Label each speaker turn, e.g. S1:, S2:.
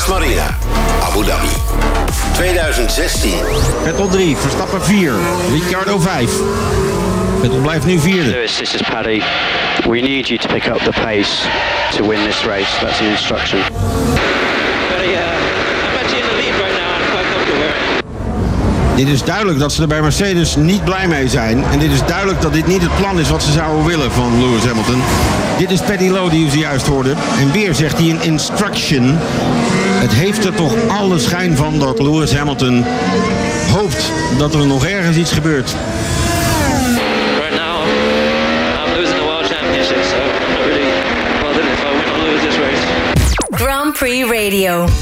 S1: Yas Marina, Abu Dhabi. 2016.
S2: Vettel 3, Verstappen 4, Ricciardo 5. Vettel blijft nu vierde.
S3: Lewis, this is Paddy. We need you to pick up the pace to win this race. That's the instruction.
S4: I'm actually in the lead right now. I'm quite comfortable.
S2: Dit is duidelijk dat ze er bij Mercedes niet blij mee zijn. En dit is duidelijk dat dit niet het plan is wat ze zouden willen van Lewis Hamilton. Dit is Paddy Lowe die u zojuist hoorde. En weer zegt hij een instruction. Het heeft er toch alle schijn van dat Lewis Hamilton hoopt dat er nog ergens iets gebeurt.
S4: Right now, I'm losing the World Championship, so I'm not really bothered if I win or lose this race.
S5: Grand Prix Radio.